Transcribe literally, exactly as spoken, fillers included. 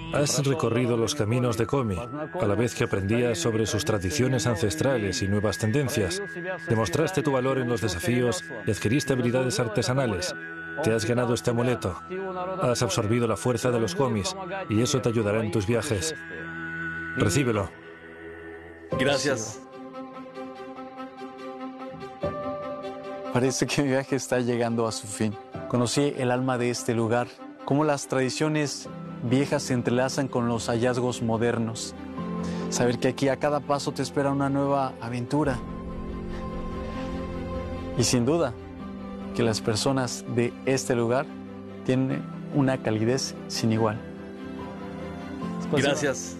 Has recorrido los caminos de Komi, a la vez que aprendías sobre sus tradiciones ancestrales y nuevas tendencias. Demostraste tu valor en los desafíos y adquiriste habilidades artesanales. Te has ganado este amuleto. Has absorbido la fuerza de los Komis y eso te ayudará en tus viajes. Recíbelo. Gracias. Parece que mi viaje está llegando a su fin. Conocí el alma de este lugar, cómo las tradiciones viejas se entrelazan con los hallazgos modernos. Saber que aquí a cada paso te espera una nueva aventura. Y sin duda, que las personas de este lugar tienen una calidez sin igual. Gracias.